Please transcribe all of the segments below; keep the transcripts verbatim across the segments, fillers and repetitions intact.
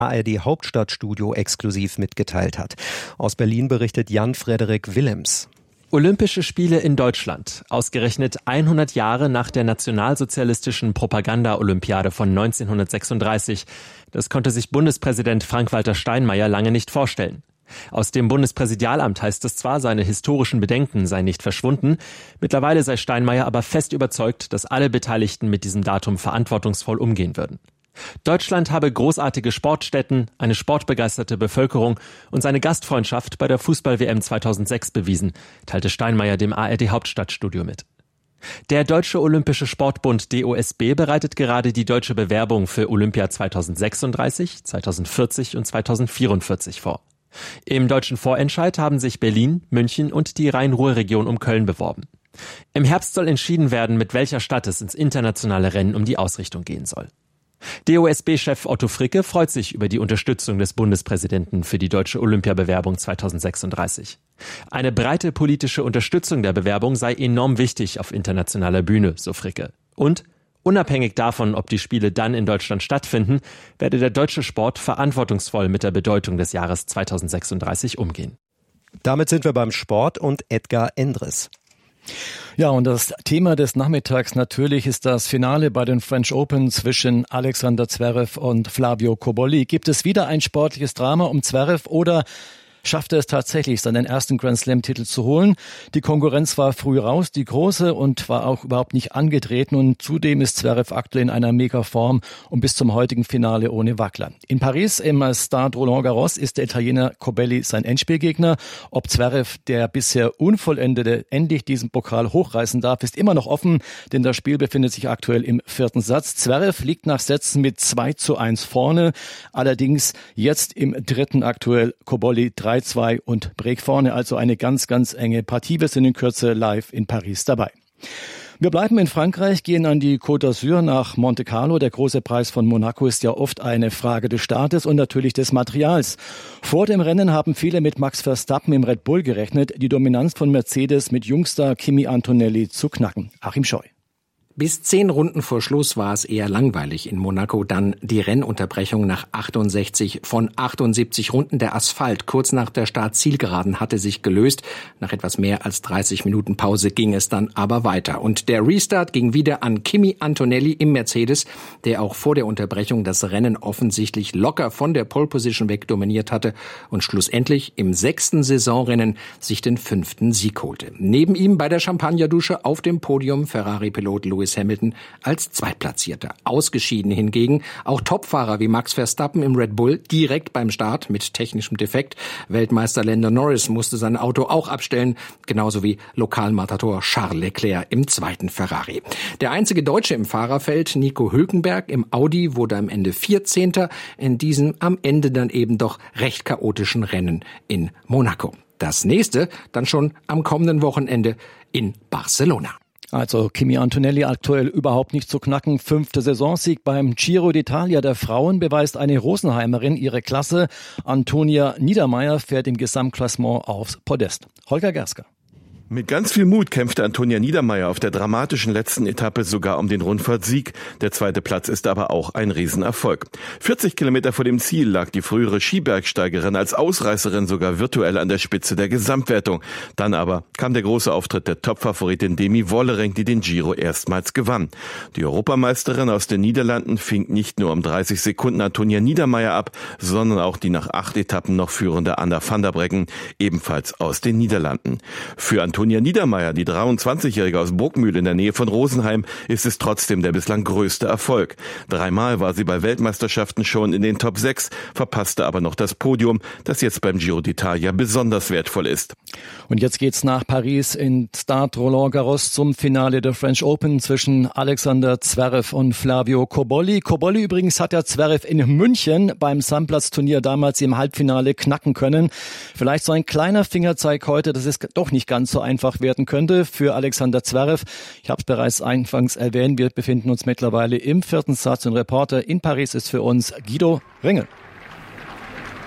A R D Hauptstadtstudio exklusiv mitgeteilt hat. Aus Berlin berichtet Jan-Frederik Willems. Olympische Spiele in Deutschland, ausgerechnet hundert Jahre nach der nationalsozialistischen Propaganda-Olympiade von neunzehnhundertsechsunddreißig. Das konnte sich Bundespräsident Frank-Walter Steinmeier lange nicht vorstellen. Aus dem Bundespräsidialamt heißt es zwar, seine historischen Bedenken seien nicht verschwunden. Mittlerweile sei Steinmeier aber fest überzeugt, dass alle Beteiligten mit diesem Datum verantwortungsvoll umgehen würden. Deutschland habe großartige Sportstätten, eine sportbegeisterte Bevölkerung und seine Gastfreundschaft bei der Fußball-W M zweitausendsechs bewiesen, teilte Steinmeier dem A R D Hauptstadtstudio mit. Der Deutsche Olympische Sportbund D O S B bereitet gerade die deutsche Bewerbung für Olympia zweitausendsechsunddreißig, zweitausendvierzig und zweitausendvierundvierzig vor. Im deutschen Vorentscheid haben sich Berlin, München und die Rhein-Ruhr-Region um Köln beworben. Im Herbst soll entschieden werden, mit welcher Stadt es ins internationale Rennen um die Ausrichtung gehen soll. D O S B-Chef Otto Fricke freut sich über die Unterstützung des Bundespräsidenten für die deutsche Olympiabewerbung zweitausendsechsunddreißig. Eine breite politische Unterstützung der Bewerbung sei enorm wichtig auf internationaler Bühne, so Fricke. Und unabhängig davon, ob die Spiele dann in Deutschland stattfinden, werde der deutsche Sport verantwortungsvoll mit der Bedeutung des Jahres zweitausendsechsunddreißig umgehen. Damit sind wir beim Sport und Edgar Endres. Ja, und das Thema des Nachmittags natürlich ist das Finale bei den French Open zwischen Alexander Zverev und Flavio Cobolli. Gibt es wieder ein sportliches Drama um Zverev oder schaffte es tatsächlich, seinen ersten Grand-Slam-Titel zu holen? Die Konkurrenz war früh raus, die große, und war auch überhaupt nicht angetreten. Und zudem ist Zverev aktuell in einer Mega-Form und bis zum heutigen Finale ohne Wackler. In Paris im Stade Roland Garros ist der Italiener Cobolli sein Endspielgegner. Ob Zverev, der bisher Unvollendete, endlich diesen Pokal hochreißen darf, ist immer noch offen, denn das Spiel befindet sich aktuell im vierten Satz. Zverev liegt nach Sätzen mit zwei zu eins vorne. Allerdings jetzt im dritten aktuell Cobolli drei zwei und Break vorne, also eine ganz, ganz enge Partie. Wir sind in Kürze live in Paris dabei. Wir bleiben in Frankreich, gehen an die Côte d'Azur nach Monte Carlo. Der große Preis von Monaco ist ja oft eine Frage des Startes und natürlich des Materials. Vor dem Rennen haben viele mit Max Verstappen im Red Bull gerechnet, die Dominanz von Mercedes mit Jungstar Kimi Antonelli zu knacken. Achim Scheu. Bis zehn Runden vor Schluss war es eher langweilig in Monaco. Dann die Rennunterbrechung nach achtundsechzig von achtundsiebzig Runden. Der Asphalt kurz nach der Start-Zielgeraden hatte sich gelöst. Nach etwas mehr als dreißig Minuten Pause ging es dann aber weiter. Und der Restart ging wieder an Kimi Antonelli im Mercedes, der auch vor der Unterbrechung das Rennen offensichtlich locker von der Pole-Position weg dominiert hatte und schlussendlich im sechsten Saisonrennen sich den fünften Sieg holte. Neben ihm bei der Champagnerdusche auf dem Podium Ferrari-Pilot Lewis Hamilton als Zweitplatzierter. Ausgeschieden hingegen auch Topfahrer wie Max Verstappen im Red Bull direkt beim Start mit technischem Defekt. Weltmeister Lando Norris musste sein Auto auch abstellen, genauso wie Lokalmatador Charles Leclerc im zweiten Ferrari. Der einzige Deutsche im Fahrerfeld, Nico Hülkenberg im Audi, wurde am Ende vierzehnter in diesem am Ende dann eben doch recht chaotischen Rennen in Monaco. Das nächste dann schon am kommenden Wochenende in Barcelona. Also Kimi Antonelli aktuell überhaupt nicht zu knacken. Fünfter Saisonsieg beim Giro d'Italia der Frauen beweist eine Rosenheimerin ihre Klasse. Antonia Niedermeier fährt im Gesamtklassement aufs Podest. Holger Gersker. Mit ganz viel Mut kämpfte Antonia Niedermeier auf der dramatischen letzten Etappe sogar um den Rundfahrtsieg. Der zweite Platz ist aber auch ein Riesenerfolg. vierzig Kilometer vor dem Ziel lag die frühere Skibergsteigerin als Ausreißerin sogar virtuell an der Spitze der Gesamtwertung. Dann aber kam der große Auftritt der Topfavoritin Demi Vollering, die den Giro erstmals gewann. Die Europameisterin aus den Niederlanden fing nicht nur um dreißig Sekunden Antonia Niedermeier ab, sondern auch die nach acht Etappen noch führende Anna van der Breggen, ebenfalls aus den Niederlanden. Für Antonia Antonia Niedermeier, die dreiundzwanzigjährige aus Burgmühl in der Nähe von Rosenheim, ist es trotzdem der bislang größte Erfolg. Dreimal war sie bei Weltmeisterschaften schon in den Top sechs, verpasste aber noch das Podium, das jetzt beim Giro d'Italia besonders wertvoll ist. Und jetzt geht's nach Paris in Stade Roland Garros zum Finale der French Open zwischen Alexander Zverev und Flavio Cobolli. Cobolli übrigens hat ja Zverev in München beim Sandplatz-Turnier damals im Halbfinale knacken können. Vielleicht so ein kleiner Fingerzeig heute, dass es doch nicht ganz so einfach werden könnte für Alexander Zverev. Ich habe es bereits anfangs erwähnt, wir befinden uns mittlerweile im vierten Satz und Reporter in Paris ist für uns Guido Ringel.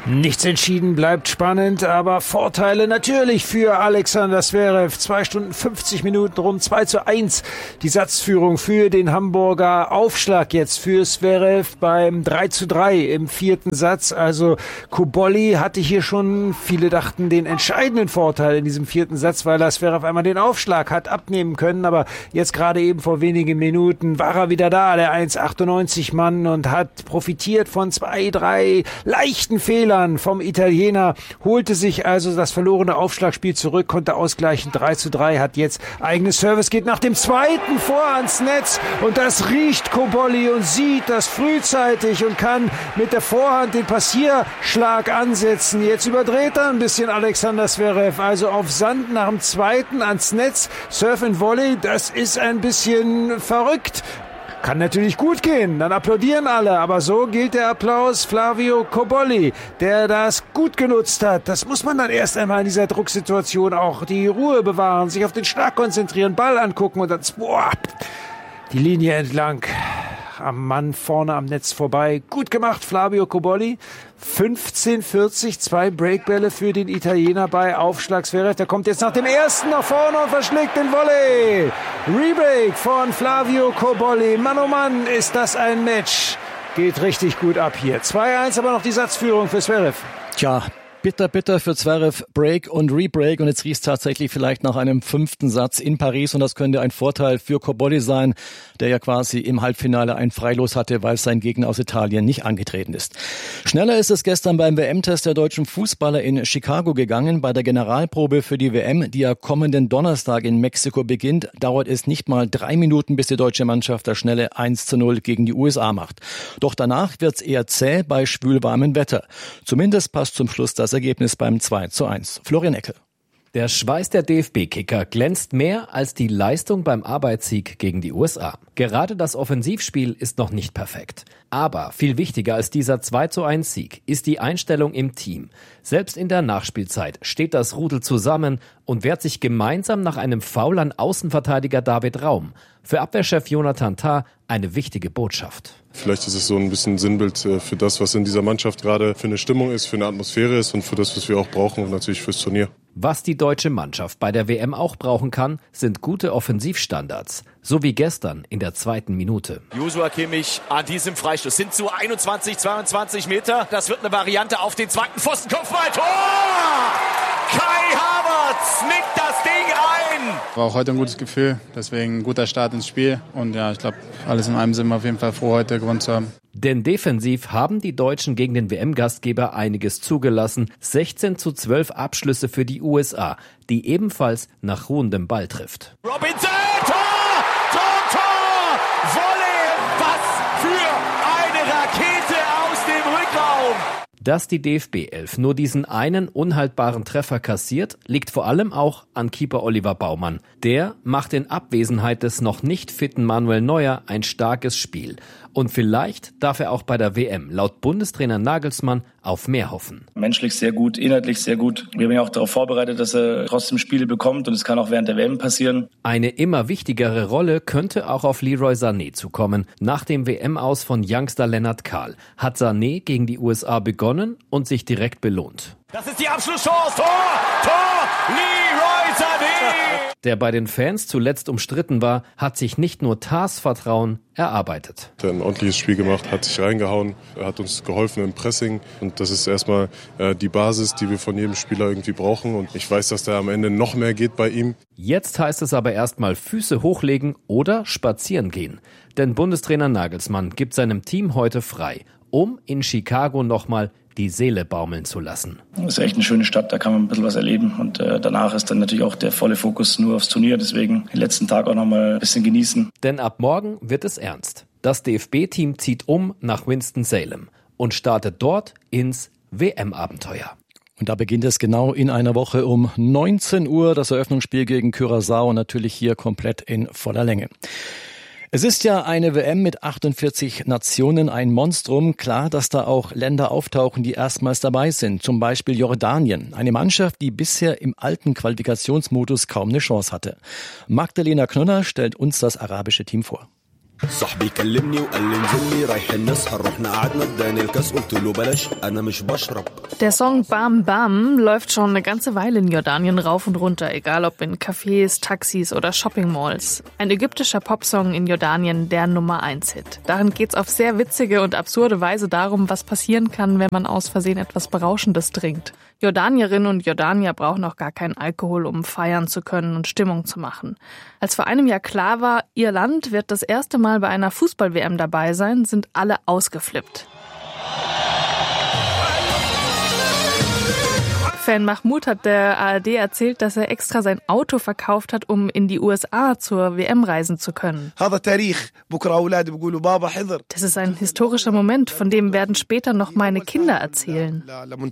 Nichts entschieden, bleibt spannend, aber Vorteile natürlich für Alexander Zverev. Zwei Stunden fünfzig Minuten rum, zwei zu eins. Die Satzführung für den Hamburger. Aufschlag jetzt für Zverev beim drei zu drei im vierten Satz. Also Cobolli hatte hier schon, viele dachten, den entscheidenden Vorteil in diesem vierten Satz, weil er Zverev einmal den Aufschlag hat abnehmen können. Aber jetzt gerade eben vor wenigen Minuten war er wieder da, der eins achtundneunzig Mann, und hat profitiert von zwei, drei leichten Fehlern vom Italiener, holte sich also das verlorene Aufschlagspiel zurück, konnte ausgleichen. drei zu drei, hat jetzt eigenes Service, geht nach dem zweiten vor ans Netz, und das riecht Cobolli und sieht das frühzeitig und kann mit der Vorhand den Passierschlag ansetzen. Jetzt überdreht er ein bisschen Alexander Zverev, also auf Sand nach dem zweiten ans Netz. Surf and Volley, das ist ein bisschen verrückt. Kann natürlich gut gehen, dann applaudieren alle, aber so gilt der Applaus Flavio Cobolli, der das gut genutzt hat. Das muss man dann erst einmal in dieser Drucksituation auch die Ruhe bewahren, sich auf den Schlag konzentrieren, Ball angucken und dann boah, die Linie entlang. Am Mann vorne am Netz vorbei. Gut gemacht, Flavio Cobolli. fünfzehn vierzig, zwei Breakbälle für den Italiener bei Aufschlag Zverev. Der kommt jetzt nach dem ersten nach vorne und verschlägt den Volley. Rebreak von Flavio Cobolli. Mann, oh Mann, ist das ein Match. Geht richtig gut ab hier. zwei eins, aber noch die Satzführung für Zverev. Tja, bitter, bitter für Zverev, Break und Rebreak, und jetzt riecht es tatsächlich vielleicht nach einem fünften Satz in Paris, und das könnte ein Vorteil für Cobolli sein, der ja quasi im Halbfinale ein Freilos hatte, weil sein Gegner aus Italien nicht angetreten ist. Schneller ist es gestern beim W M-Test der deutschen Fußballer in Chicago gegangen. Bei der Generalprobe für die W M, die ja kommenden Donnerstag in Mexiko beginnt, dauert es nicht mal drei Minuten, bis die deutsche Mannschaft das schnelle eins zu null gegen die U S A macht. Doch danach wird's eher zäh bei schwülwarmem Wetter. Zumindest passt zum Schluss das Ergebnis beim zwei zu eins. Florian Eckel. Der Schweiß der D F B-Kicker glänzt mehr als die Leistung beim Arbeitssieg gegen die U S A. Gerade das Offensivspiel ist noch nicht perfekt. Aber viel wichtiger als dieser zwei zu eins Sieg ist die Einstellung im Team. Selbst in der Nachspielzeit steht das Rudel zusammen und wehrt sich gemeinsam nach einem Foul an Außenverteidiger David Raum. Für Abwehrchef Jonathan Tah eine wichtige Botschaft. Vielleicht ist es so ein bisschen Sinnbild für das, was in dieser Mannschaft gerade für eine Stimmung ist, für eine Atmosphäre ist und für das, was wir auch brauchen und natürlich fürs Turnier. Was die deutsche Mannschaft bei der W M auch brauchen kann, sind gute Offensivstandards. So wie gestern in der zweiten Minute. Joshua Kimmich an diesem Freistoß sind zu einundzwanzig, zweiundzwanzig Meter. Das wird eine Variante auf den zweiten Pfosten. Kopfball, Tor! Kai Havertz nickt das Ding ein. War auch heute ein gutes Gefühl, deswegen ein guter Start ins Spiel. Und ja, ich glaube, alles in allem sind wir auf jeden Fall froh, heute gewonnen zu haben. Denn defensiv haben die Deutschen gegen den W M-Gastgeber einiges zugelassen. sechzehn zu zwölf Abschlüsse für die U S A, die ebenfalls nach ruhendem Ball trifft. Robinson, Tor! Tor, Tor! Volley! Was für eine Rakete aus dem Rückraum! Dass die D F B-Elf nur diesen einen unhaltbaren Treffer kassiert, liegt vor allem auch an Keeper Oliver Baumann. Der macht in Abwesenheit des noch nicht fitten Manuel Neuer ein starkes Spiel. Und vielleicht darf er auch bei der W M laut Bundestrainer Nagelsmann auf mehr hoffen. Menschlich sehr gut, inhaltlich sehr gut. Wir haben ja auch darauf vorbereitet, dass er trotzdem Spiele bekommt, und es kann auch während der W M passieren. Eine immer wichtigere Rolle könnte auch auf Leroy Sané zukommen. Nach dem W M-Aus von Youngster Lennart Kahl hat Sané gegen die U S A begonnen und sich direkt belohnt. Das ist die Abschlusschance. Tor! Tor! Leroy Sané! Der bei den Fans zuletzt umstritten war, hat sich nicht nur Tahs Vertrauen erarbeitet. Er hat ein ordentliches Spiel gemacht, hat sich reingehauen, hat uns geholfen im Pressing. Und das ist erstmal äh, die Basis, die wir von jedem Spieler irgendwie brauchen. Und ich weiß, dass da am Ende noch mehr geht bei ihm. Jetzt heißt es aber erstmal Füße hochlegen oder spazieren gehen. Denn Bundestrainer Nagelsmann gibt seinem Team heute frei, um in Chicago nochmal die Seele baumeln zu lassen. Das ist echt eine schöne Stadt, da kann man ein bisschen was erleben. Und äh, danach ist dann natürlich auch der volle Fokus nur aufs Turnier. Deswegen den letzten Tag auch nochmal ein bisschen genießen. Denn ab morgen wird es ernst. Das D F B-Team zieht um nach Winston-Salem und startet dort ins W M-Abenteuer. Und da beginnt es genau in einer Woche um neunzehn Uhr. Das Eröffnungsspiel gegen Curaçao, natürlich hier komplett in voller Länge. Es ist ja eine W M mit achtundvierzig Nationen, ein Monstrum. Klar, dass da auch Länder auftauchen, die erstmals dabei sind. Zum Beispiel Jordanien. Eine Mannschaft, die bisher im alten Qualifikationsmodus kaum eine Chance hatte. Magdalena Knoller stellt uns das arabische Team vor. Der Song Bam Bam läuft schon eine ganze Weile in Jordanien rauf und runter, egal ob in Cafés, Taxis oder Shopping-Malls. Ein ägyptischer Popsong in Jordanien, der Nummer eins Hit. Darin geht's auf sehr witzige und absurde Weise darum, was passieren kann, wenn man aus Versehen etwas Berauschendes trinkt. Jordanierinnen und Jordanier brauchen auch gar keinen Alkohol, um feiern zu können und Stimmung zu machen. Als vor einem Jahr klar war, ihr Land wird das erste Mal bei einer Fußball-W M dabei sein, sind alle ausgeflippt. Fan Mahmoud hat der A R D erzählt, dass er extra sein Auto verkauft hat, um in die U S A zur W M reisen zu können. Das ist ein historischer Moment, von dem werden später noch meine Kinder erzählen.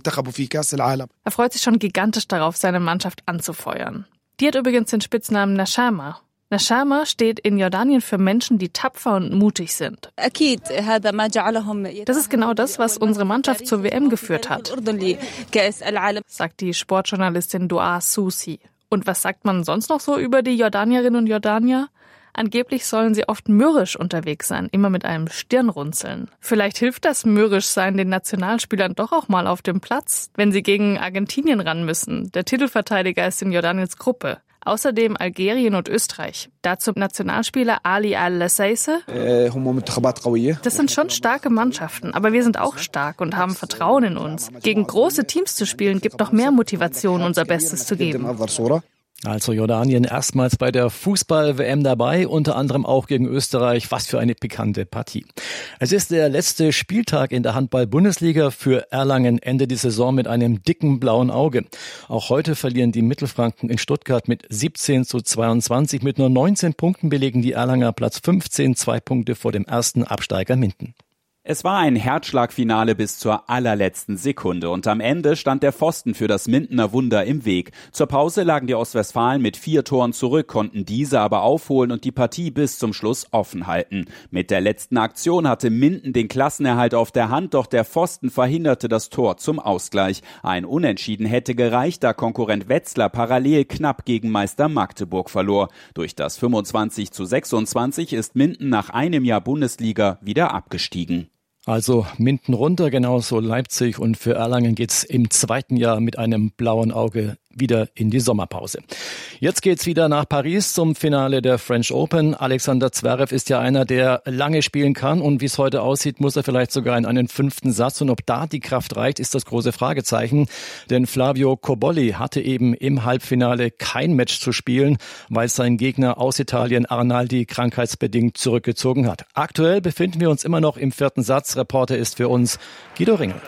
Er freut sich schon gigantisch darauf, seine Mannschaft anzufeuern. Die hat übrigens den Spitznamen Nashama. Nashama steht in Jordanien für Menschen, die tapfer und mutig sind. Das ist genau das, was unsere Mannschaft zur W M geführt hat, sagt die Sportjournalistin Dua Susi. Und was sagt man sonst noch so über die Jordanierinnen und Jordanier? Angeblich sollen sie oft mürrisch unterwegs sein, immer mit einem Stirnrunzeln. Vielleicht hilft das Mürrischsein den Nationalspielern doch auch mal auf dem Platz, wenn sie gegen Argentinien ran müssen. Der Titelverteidiger ist in Jordaniens Gruppe. Außerdem Algerien und Österreich. Dazu Nationalspieler Ali Al-Lassaise. Das sind schon starke Mannschaften, aber wir sind auch stark und haben Vertrauen in uns. Gegen große Teams zu spielen, gibt noch mehr Motivation, unser Bestes zu geben. Also Jordanien erstmals bei der Fußball-W M dabei, unter anderem auch gegen Österreich. Was für eine pikante Partie. Es ist der letzte Spieltag in der Handball-Bundesliga für Erlangen. Ende die Saison mit einem dicken blauen Auge. Auch heute verlieren die Mittelfranken in Stuttgart mit siebzehn zu zweiundzwanzig. Mit nur neunzehn Punkten belegen die Erlanger Platz fünfzehn, zwei Punkte vor dem ersten Absteiger Minden. Es war ein Herzschlagfinale bis zur allerletzten Sekunde und am Ende stand der Pfosten für das Mindener Wunder im Weg. Zur Pause lagen die Ostwestfalen mit vier Toren zurück, konnten diese aber aufholen und die Partie bis zum Schluss offen halten. Mit der letzten Aktion hatte Minden den Klassenerhalt auf der Hand, doch der Pfosten verhinderte das Tor zum Ausgleich. Ein Unentschieden hätte gereicht, da Konkurrent Wetzlar parallel knapp gegen Meister Magdeburg verlor. Durch das fünfundzwanzig zu sechsundzwanzig ist Minden nach einem Jahr Bundesliga wieder abgestiegen. Also Minden runter, genauso Leipzig, und für Erlangen geht's im zweiten Jahr mit einem blauen Auge wieder in die Sommerpause. Jetzt geht's wieder nach Paris zum Finale der French Open. Alexander Zverev ist ja einer, der lange spielen kann, und wie es heute aussieht, muss er vielleicht sogar in einen fünften Satz. Und ob da die Kraft reicht, ist das große Fragezeichen. Denn Flavio Cobolli hatte eben im Halbfinale kein Match zu spielen, weil sein Gegner aus Italien Arnaldi krankheitsbedingt zurückgezogen hat. Aktuell befinden wir uns immer noch im vierten Satz. Reporter ist für uns Guido Ringel.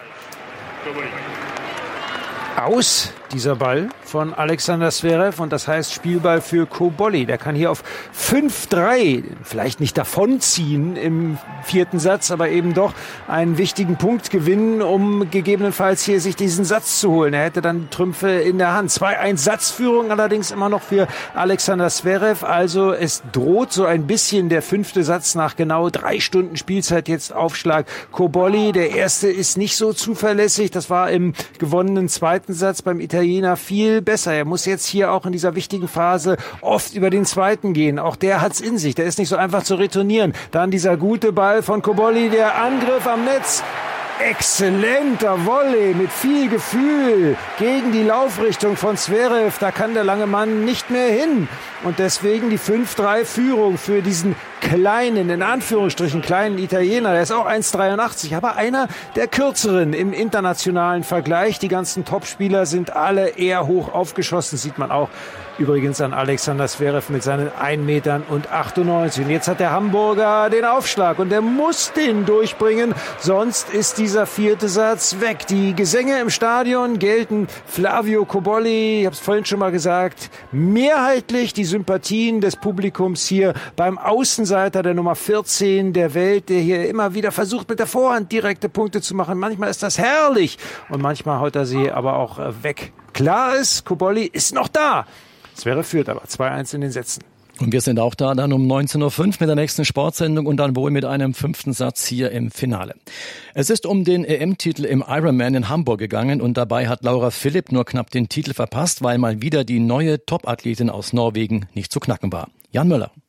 Aus dieser Ball von Alexander Zverev, und das heißt Spielball für Cobolli. Der kann hier auf fünf drei vielleicht nicht davonziehen im vierten Satz, aber eben doch einen wichtigen Punkt gewinnen, um gegebenenfalls hier sich diesen Satz zu holen. Er hätte dann Trümpfe in der Hand. zwei eins Satzführung allerdings immer noch für Alexander Zverev. Also es droht so ein bisschen der fünfte Satz nach genau drei Stunden Spielzeit jetzt Aufschlag Cobolli. Der erste ist nicht so zuverlässig. Das war im gewonnenen zweiten Satz beim Italiener viel besser. Er muss jetzt hier auch in dieser wichtigen Phase oft über den zweiten gehen. Auch der hat's in sich. Der ist nicht so einfach zu retournieren. Dann dieser gute Ball von Cobolli, der Angriff am Netz. Exzellenter Volley mit viel Gefühl gegen die Laufrichtung von Zverev. Da kann der lange Mann nicht mehr hin. Und deswegen die fünf drei Führung für diesen kleinen, in Anführungsstrichen kleinen Italiener. Der ist auch eins dreiundachtzig, aber einer der kürzeren im internationalen Vergleich. Die ganzen Topspieler sind alle eher hoch aufgeschossen, sieht man auch übrigens an Alexander Zverev mit seinen ein Meter achtundneunzig. Und jetzt hat der Hamburger den Aufschlag und der muss den durchbringen, sonst ist dieser vierte Satz weg. Die Gesänge im Stadion gelten Flavio Cobolli, ich habe es vorhin schon mal gesagt, mehrheitlich die Sympathien des Publikums hier beim Außenseiter der Nummer vierzehn der Welt, der hier immer wieder versucht, mit der Vorhand direkte Punkte zu machen. Manchmal ist das herrlich und manchmal haut er sie aber auch weg. Klar ist, Cobolli ist noch da. Zverev führt aber zwei eins in den Sätzen. Und wir sind auch da dann um neunzehn Uhr fünf mit der nächsten Sportsendung und dann wohl mit einem fünften Satz hier im Finale. Es ist um den E M-Titel im Ironman in Hamburg gegangen und dabei hat Laura Philipp nur knapp den Titel verpasst, weil mal wieder die neue Top-Athletin aus Norwegen nicht zu knacken war. Jan Möller.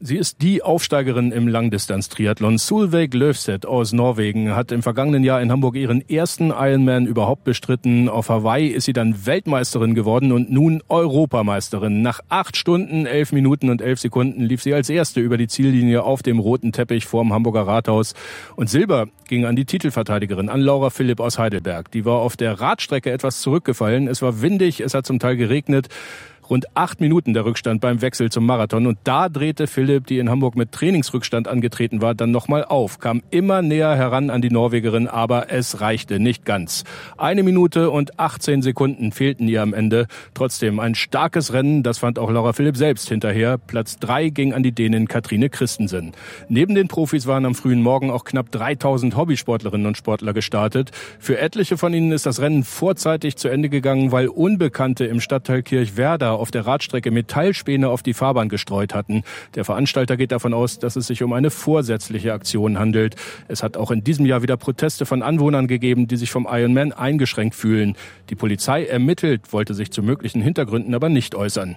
Sie ist die Aufsteigerin im Langdistanz-Triathlon. Solveig Løvseth aus Norwegen hat im vergangenen Jahr in Hamburg ihren ersten Ironman überhaupt bestritten. Auf Hawaii ist sie dann Weltmeisterin geworden und nun Europameisterin. Nach acht Stunden, elf Minuten und elf Sekunden lief sie als Erste über die Ziellinie auf dem roten Teppich vorm Hamburger Rathaus. Und Silber ging an die Titelverteidigerin, an Laura Philipp aus Heidelberg. Die war auf der Radstrecke etwas zurückgefallen. Es war windig, es hat zum Teil geregnet. Rund acht Minuten der Rückstand beim Wechsel zum Marathon. Und da drehte Philipp, die in Hamburg mit Trainingsrückstand angetreten war, dann nochmal auf. Kam immer näher heran an die Norwegerin, aber es reichte nicht ganz. Eine Minute und achtzehn Sekunden fehlten ihr am Ende. Trotzdem ein starkes Rennen, das fand auch Laura Philipp selbst hinterher. Platz drei ging an die Dänin Katrine Christensen. Neben den Profis waren am frühen Morgen auch knapp dreitausend Hobbysportlerinnen und Sportler gestartet. Für etliche von ihnen ist das Rennen vorzeitig zu Ende gegangen, weil Unbekannte im Stadtteil Kirchwerder auf der Radstrecke Metallspäne auf die Fahrbahn gestreut hatten. Der Veranstalter geht davon aus, dass es sich um eine vorsätzliche Aktion handelt. Es hat auch in diesem Jahr wieder Proteste von Anwohnern gegeben, die sich vom Ironman eingeschränkt fühlen. Die Polizei ermittelt, wollte sich zu möglichen Hintergründen aber nicht äußern.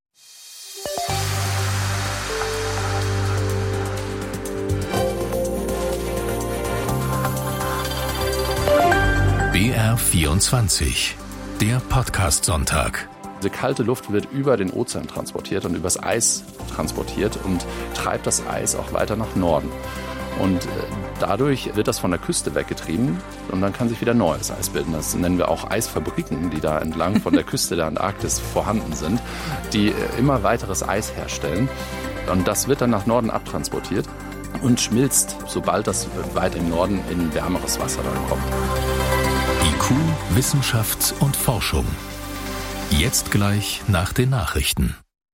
B R vierundzwanzig, der Podcast-Sonntag. Diese kalte Luft wird über den Ozean transportiert und übers Eis transportiert und treibt das Eis auch weiter nach Norden. Und dadurch wird das von der Küste weggetrieben und dann kann sich wieder neues Eis bilden. Das nennen wir auch Eisfabriken, die da entlang von der Küste der Antarktis vorhanden sind, die immer weiteres Eis herstellen. Und das wird dann nach Norden abtransportiert und schmilzt, sobald das weit im Norden in wärmeres Wasser dann kommt. I Q, Wissenschaft und Forschung. Jetzt gleich nach den Nachrichten.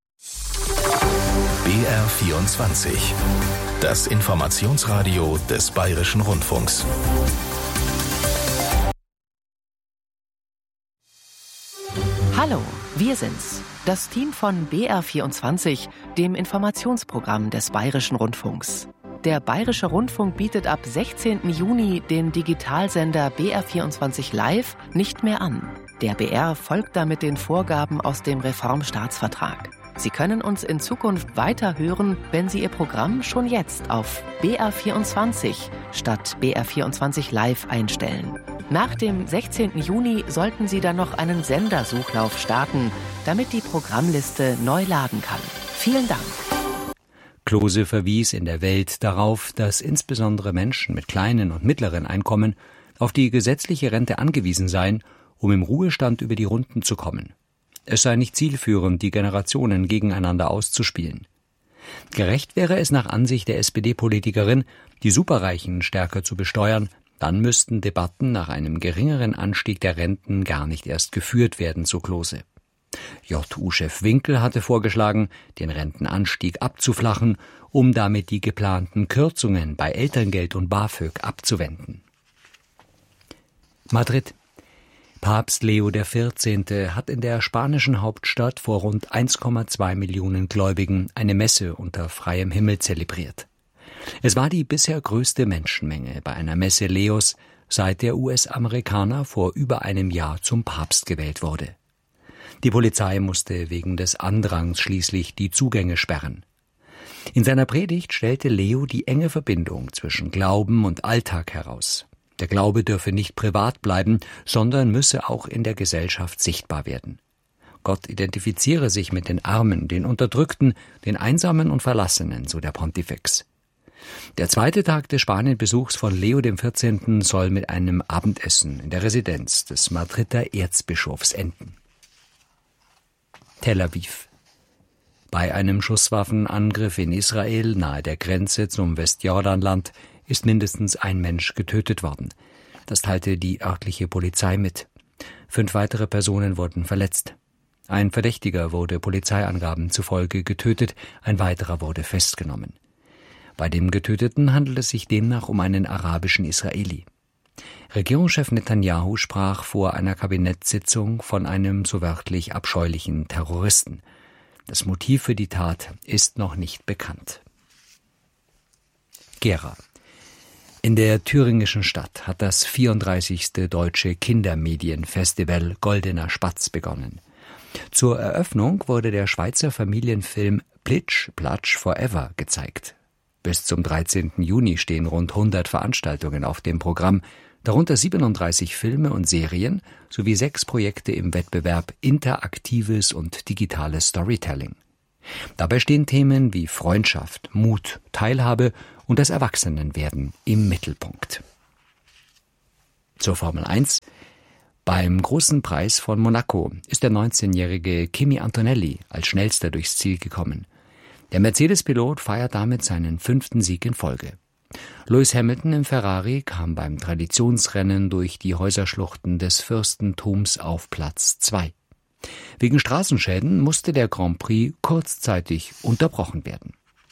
B R vierundzwanzig, das Informationsradio des Bayerischen Rundfunks. Hallo, wir sind's, das Team von B R vierundzwanzig, dem Informationsprogramm des Bayerischen Rundfunks. Der Bayerische Rundfunk bietet ab sechzehnten Juni den Digitalsender B R vierundzwanzig Live nicht mehr an. Der B R folgt damit den Vorgaben aus dem Reformstaatsvertrag. Sie können uns in Zukunft weiter hören, wenn Sie Ihr Programm schon jetzt auf B R vierundzwanzig statt B R vierundzwanzig Live einstellen. Nach dem sechzehnten Juni sollten Sie dann noch einen Sendersuchlauf starten, damit die Programmliste neu laden kann. Vielen Dank. Klose verwies in der Welt darauf, dass insbesondere Menschen mit kleinen und mittleren Einkommen auf die gesetzliche Rente angewiesen seien, um im Ruhestand über die Runden zu kommen. Es sei nicht zielführend, die Generationen gegeneinander auszuspielen. Gerecht wäre es nach Ansicht der S P D-Politikerin, die Superreichen stärker zu besteuern, dann müssten Debatten nach einem geringeren Anstieg der Renten gar nicht erst geführt werden, so Klose. J U-Chef Winkel hatte vorgeschlagen, den Rentenanstieg abzuflachen, um damit die geplanten Kürzungen bei Elterngeld und BAföG abzuwenden. Madrid. Papst Leo der vierzehnte hat in der spanischen Hauptstadt vor rund eins Komma zwei Millionen Gläubigen eine Messe unter freiem Himmel zelebriert. Es war die bisher größte Menschenmenge bei einer Messe Leos, seit der U S-Amerikaner vor über einem Jahr zum Papst gewählt wurde. Die Polizei musste wegen des Andrangs schließlich die Zugänge sperren. In seiner Predigt stellte Leo die enge Verbindung zwischen Glauben und Alltag heraus. Der Glaube dürfe nicht privat bleiben, sondern müsse auch in der Gesellschaft sichtbar werden. Gott identifiziere sich mit den Armen, den Unterdrückten, den Einsamen und Verlassenen, so der Pontifex. Der zweite Tag des Spanienbesuchs von Leo dem vierzehnten soll mit einem Abendessen in der Residenz des Madrider Erzbischofs enden. Tel Aviv. Bei einem Schusswaffenangriff in Israel nahe der Grenze zum Westjordanland ist mindestens ein Mensch getötet worden. Das teilte die örtliche Polizei mit. Fünf weitere Personen wurden verletzt. Ein Verdächtiger wurde Polizeiangaben zufolge getötet, ein weiterer wurde festgenommen. Bei dem Getöteten handelt es sich demnach um einen arabischen Israeli. Regierungschef Netanyahu sprach vor einer Kabinettssitzung von einem so wörtlich abscheulichen Terroristen. Das Motiv für die Tat ist noch nicht bekannt. Gera. In der thüringischen Stadt hat das vierunddreißigste Deutsche Kindermedienfestival Goldener Spatz begonnen. Zur Eröffnung wurde der Schweizer Familienfilm Plitsch, Platsch Forever gezeigt. Bis zum dreizehnten Juni stehen rund hundert Veranstaltungen auf dem Programm, darunter siebenunddreißig Filme und Serien sowie sechs Projekte im Wettbewerb Interaktives und digitales Storytelling. Dabei stehen Themen wie Freundschaft, Mut, Teilhabe und das Erwachsenenwerden im Mittelpunkt. Zur Formel eins. Beim Großen Preis von Monaco ist der neunzehnjährige Kimi Antonelli als Schnellster durchs Ziel gekommen. Der Mercedes-Pilot feiert damit seinen fünften Sieg in Folge. Lewis Hamilton im Ferrari kam beim Traditionsrennen durch die Häuserschluchten des Fürstentums auf Platz zwei. Wegen Straßenschäden musste der Grand Prix kurzzeitig unterbrochen werden.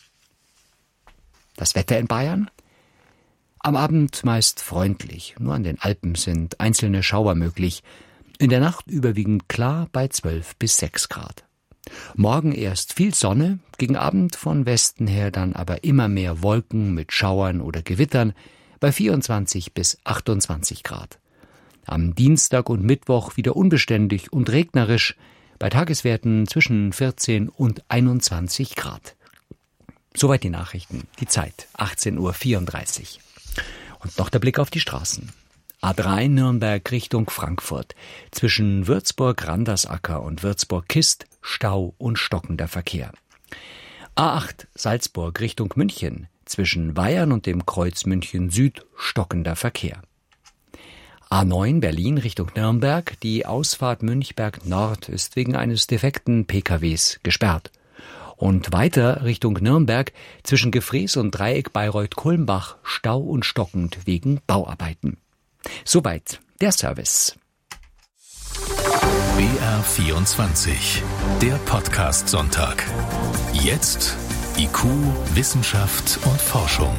Das Wetter in Bayern? Am Abend meist freundlich, nur an den Alpen sind einzelne Schauer möglich. In der Nacht überwiegend klar bei zwölf bis sechs Grad. Morgen erst viel Sonne, gegen Abend von Westen her dann aber immer mehr Wolken mit Schauern oder Gewittern bei vierundzwanzig bis achtundzwanzig Grad. Am Dienstag und Mittwoch wieder unbeständig und regnerisch, bei Tageswerten zwischen vierzehn und einundzwanzig Grad. Soweit die Nachrichten, die Zeit, achtzehn Uhr vierunddreißig. Und noch der Blick auf die Straßen. A drei Nürnberg Richtung Frankfurt. Zwischen Würzburg-Randersacker und Würzburg-Kist Stau und stockender Verkehr. A acht Salzburg Richtung München. Zwischen Weyern und dem Kreuz München Süd stockender Verkehr. A neun Berlin Richtung Nürnberg. Die Ausfahrt Münchberg Nord ist wegen eines defekten P K Ws gesperrt. Und weiter Richtung Nürnberg zwischen Gefrees und Dreieck Bayreuth-Kulmbach Stau und stockend wegen Bauarbeiten. Soweit der Service. B R vierundzwanzig, der Podcast Sonntag. Jetzt I Q, Wissenschaft und Forschung.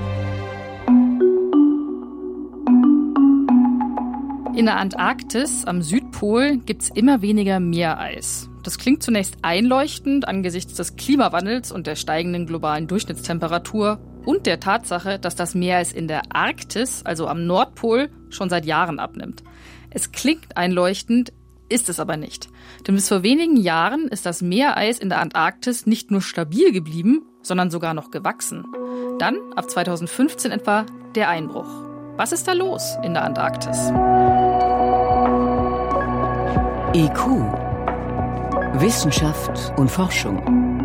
In der Antarktis am Südpol gibt's immer weniger Meereis. Das klingt zunächst einleuchtend angesichts des Klimawandels und der steigenden globalen Durchschnittstemperatur und der Tatsache, dass das Meereis in der Arktis, also am Nordpol, schon seit Jahren abnimmt. Es klingt einleuchtend, ist es aber nicht. Denn bis vor wenigen Jahren ist das Meereis in der Antarktis nicht nur stabil geblieben, sondern sogar noch gewachsen. Dann, ab zweitausendfünfzehn etwa, der Einbruch. Was ist da los in der Antarktis? I Q. Wissenschaft und Forschung.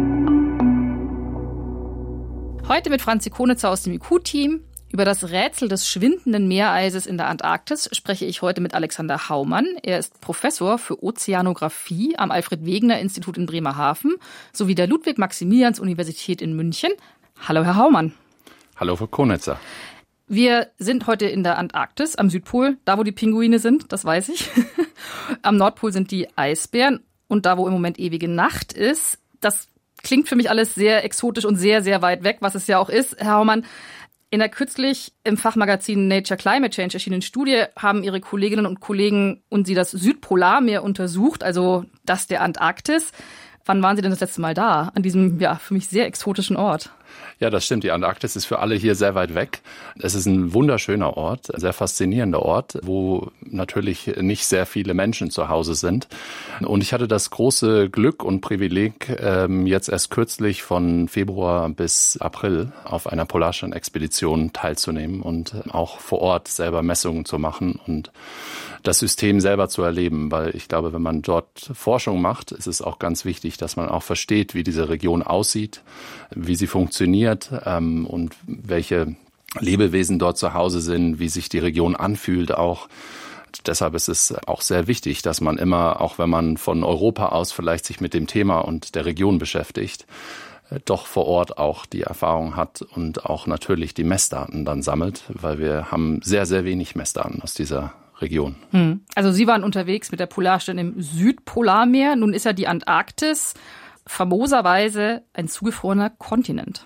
Heute mit Franzi Konitzer aus dem I Q-Team. Über das Rätsel des schwindenden Meereises in der Antarktis spreche ich heute mit Alexander Haumann. Er ist Professor für Ozeanographie am Alfred-Wegener-Institut in Bremerhaven sowie der Ludwig-Maximilians-Universität in München. Hallo, Herr Haumann. Hallo, Frau Konitzer. Wir sind heute in der Antarktis, am Südpol, da wo die Pinguine sind, das weiß ich. Am Nordpol sind die Eisbären und da wo im Moment ewige Nacht ist. Das klingt für mich alles sehr exotisch und sehr, sehr weit weg, was es ja auch ist. Herr Haumann, in der kürzlich im Fachmagazin Nature Climate Change erschienenen Studie haben Ihre Kolleginnen und Kollegen und Sie das Südpolarmeer untersucht, also das der Antarktis. Wann waren Sie denn das letzte Mal da, an diesem, ja, für mich sehr exotischen Ort? Ja, das stimmt. Die Antarktis ist für alle hier sehr weit weg. Es ist ein wunderschöner Ort, ein sehr faszinierender Ort, wo natürlich nicht sehr viele Menschen zu Hause sind. Und ich hatte das große Glück und Privileg, jetzt erst kürzlich von Februar bis April auf einer Polarstern-Expedition teilzunehmen und auch vor Ort selber Messungen zu machen und das System selber zu erleben, weil ich glaube, wenn man dort Forschung macht, ist es auch ganz wichtig, dass man auch versteht, wie diese Region aussieht, wie sie funktioniert ähm, und welche Lebewesen dort zu Hause sind, wie sich die Region anfühlt auch. Deshalb ist es auch sehr wichtig, dass man immer, auch wenn man von Europa aus vielleicht sich mit dem Thema und der Region beschäftigt, doch vor Ort auch die Erfahrung hat und auch natürlich die Messdaten dann sammelt, weil wir haben sehr, sehr wenig Messdaten aus dieser Region. Hm. Also Sie waren unterwegs mit der Polarstern im Südpolarmeer. Nun ist ja die Antarktis famoserweise ein zugefrorener Kontinent.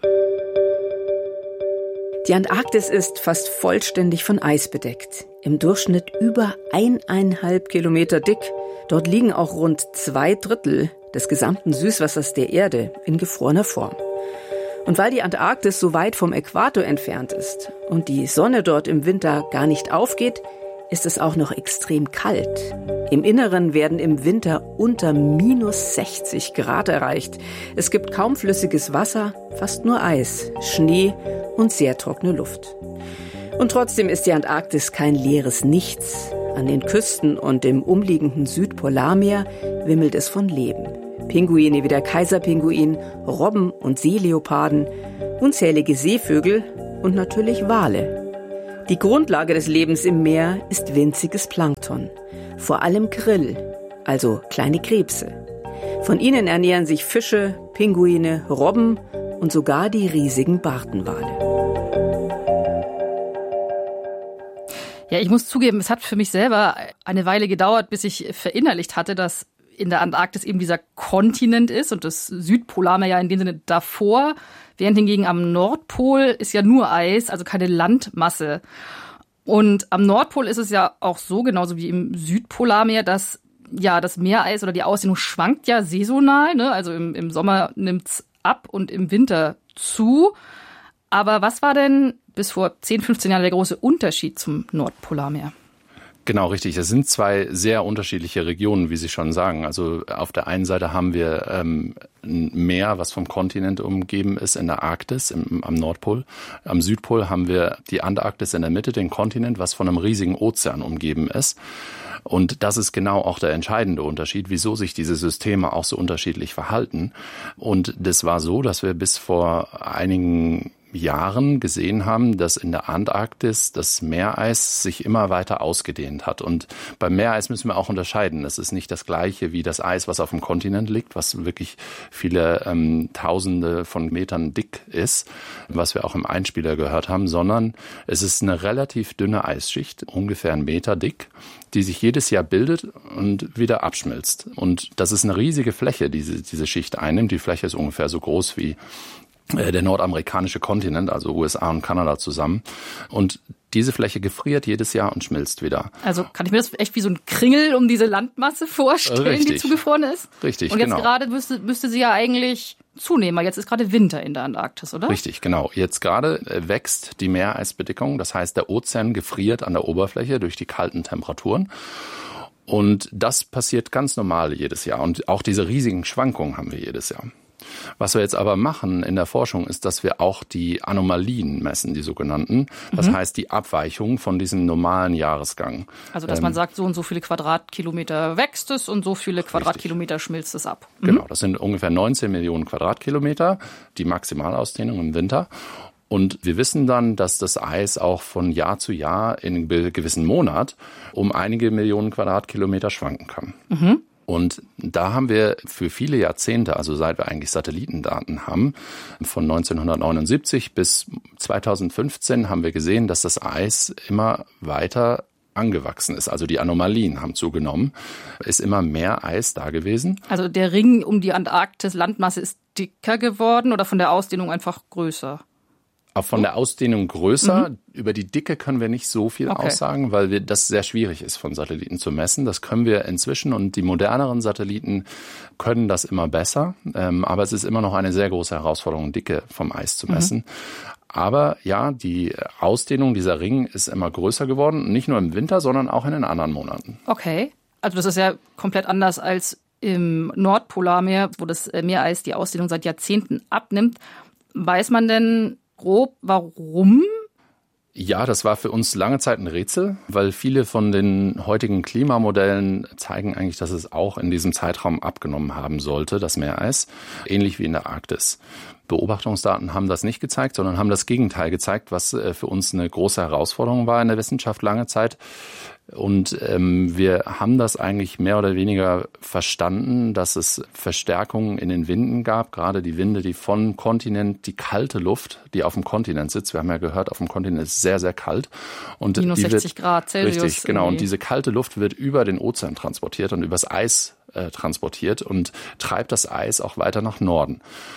Die Antarktis ist fast vollständig von Eis bedeckt. Im Durchschnitt über eineinhalb Kilometer dick. Dort liegen auch rund zwei Drittel des gesamten Süßwassers der Erde in gefrorener Form. Und weil die Antarktis so weit vom Äquator entfernt ist und die Sonne dort im Winter gar nicht aufgeht, ist es auch noch extrem kalt. Im Inneren werden im Winter unter minus sechzig Grad erreicht. Es gibt kaum flüssiges Wasser, fast nur Eis, Schnee und sehr trockene Luft. Und trotzdem ist die Antarktis kein leeres Nichts. An den Küsten und im umliegenden Südpolarmeer wimmelt es von Leben. Pinguine wie der Kaiserpinguin, Robben und Seeleoparden, unzählige Seevögel und natürlich Wale. Die Grundlage des Lebens im Meer ist winziges Plankton, vor allem Krill, also kleine Krebse. Von ihnen ernähren sich Fische, Pinguine, Robben und sogar die riesigen Bartenwale. Ja, ich muss zugeben, es hat für mich selber eine Weile gedauert, bis ich verinnerlicht hatte, dass in der Antarktis eben dieser Kontinent ist und das Südpolarmeer ja in dem Sinne davor, während hingegen am Nordpol ist ja nur Eis, also keine Landmasse. Und am Nordpol ist es ja auch so, genauso wie im Südpolarmeer, dass ja das Meereis oder die Ausdehnung schwankt ja saisonal, ne? Also im, im Sommer nimmt's ab und im Winter zu. Aber was war denn bis vor zehn, fünfzehn Jahren der große Unterschied zum Nordpolarmeer? Genau, richtig. Es sind zwei sehr unterschiedliche Regionen, wie Sie schon sagen. Also auf der einen Seite haben wir ähm, ein Meer, was vom Kontinent umgeben ist, in der Arktis, im, am Nordpol. Am Südpol haben wir die Antarktis in der Mitte, den Kontinent, was von einem riesigen Ozean umgeben ist. Und das ist genau auch der entscheidende Unterschied, wieso sich diese Systeme auch so unterschiedlich verhalten. Und das war so, dass wir bis vor einigen Jahren gesehen haben, dass in der Antarktis das Meereis sich immer weiter ausgedehnt hat. Und beim Meereis müssen wir auch unterscheiden. Es ist nicht das gleiche wie das Eis, was auf dem Kontinent liegt, was wirklich viele ähm, Tausende von Metern dick ist, was wir auch im Einspieler gehört haben, sondern es ist eine relativ dünne Eisschicht, ungefähr einen Meter dick, die sich jedes Jahr bildet und wieder abschmilzt. Und das ist eine riesige Fläche, die diese, diese Schicht einnimmt. Die Fläche ist ungefähr so groß wie der nordamerikanische Kontinent, also U S A und Kanada zusammen. Und diese Fläche gefriert jedes Jahr und schmilzt wieder. Also kann ich mir das echt wie so ein Kringel um diese Landmasse vorstellen, Richtig. die zugefroren ist? Richtig, Und jetzt genau. gerade müsste, müsste sie ja eigentlich zunehmen, weil jetzt ist gerade Winter in der Antarktis, oder? Richtig, genau. Jetzt gerade wächst die Meereisbedeckung, das heißt, der Ozean gefriert an der Oberfläche durch die kalten Temperaturen. Und das passiert ganz normal jedes Jahr. Und auch diese riesigen Schwankungen haben wir jedes Jahr. Was wir jetzt aber machen in der Forschung ist, dass wir auch die Anomalien messen, die sogenannten. Das mhm. heißt, die Abweichung von diesem normalen Jahresgang. Also, dass ähm, man sagt, so und so viele Quadratkilometer wächst es und so viele Quadratkilometer richtig. Schmilzt es ab. Mhm. Genau, das sind ungefähr neunzehn Millionen Quadratkilometer, die Maximalausdehnung im Winter. Und wir wissen dann, dass das Eis auch von Jahr zu Jahr in einem gewissen Monat um einige Millionen Quadratkilometer schwanken kann. Mhm. Und da haben wir für viele Jahrzehnte, also seit wir eigentlich Satellitendaten haben, von neunzehnhundertneunundsiebzig bis zweitausendfünfzehn haben wir gesehen, dass das Eis immer weiter angewachsen ist. Also die Anomalien haben zugenommen. Ist immer mehr Eis da gewesen. Also der Ring um die Antarktis-Landmasse ist dicker geworden oder von der Ausdehnung einfach größer? Auch von der Ausdehnung größer. Mhm. Über die Dicke können wir nicht so viel okay. aussagen, weil wir, das sehr schwierig ist, von Satelliten zu messen. Das können wir inzwischen und die moderneren Satelliten können das immer besser. Ähm, aber es ist immer noch eine sehr große Herausforderung, Dicke vom Eis zu messen. Mhm. Aber ja, die Ausdehnung dieser Ring ist immer größer geworden. Nicht nur im Winter, sondern auch in den anderen Monaten. Okay. Also das ist ja komplett anders als im Nordpolarmeer, wo das Meereis die Ausdehnung seit Jahrzehnten abnimmt. Weiß man denn grob, warum? Ja, das war für uns lange Zeit ein Rätsel, weil viele von den heutigen Klimamodellen zeigen eigentlich, dass es auch in diesem Zeitraum abgenommen haben sollte, das Meereis, ähnlich wie in der Arktis. Beobachtungsdaten haben das nicht gezeigt, sondern haben das Gegenteil gezeigt, was für uns eine große Herausforderung war in der Wissenschaft lange Zeit. Und ähm, wir haben das eigentlich mehr oder weniger verstanden, dass es Verstärkungen in den Winden gab, gerade die Winde, die vom Kontinent, die kalte Luft, die auf dem Kontinent sitzt. Wir haben ja gehört, auf dem Kontinent ist es sehr, sehr kalt. Und minus die sechzig wird, Grad Celsius. Richtig, genau. Und diese kalte Luft wird über den Ozean transportiert und übers Eis äh, transportiert und treibt das Eis auch weiter nach Norden.